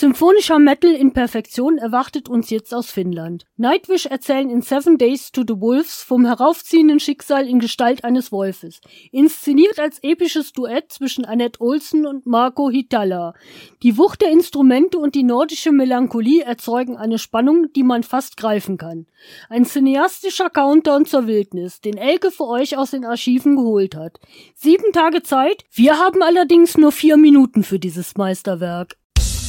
Symphonischer Metal in Perfektion erwartet uns jetzt aus Finnland. Nightwish erzählen in 7 Days to the Wolves vom heraufziehenden Schicksal in Gestalt eines Wolfes. Inszeniert als episches Duett zwischen Anette Olsen und Marco Hietala. Die Wucht der Instrumente und die nordische Melancholie erzeugen eine Spannung, die man fast greifen kann. Ein cineastischer Countdown zur Wildnis, den Elke für euch aus den Archiven geholt hat. 7 Tage Zeit, wir haben allerdings nur 4 Minuten für dieses Meisterwerk.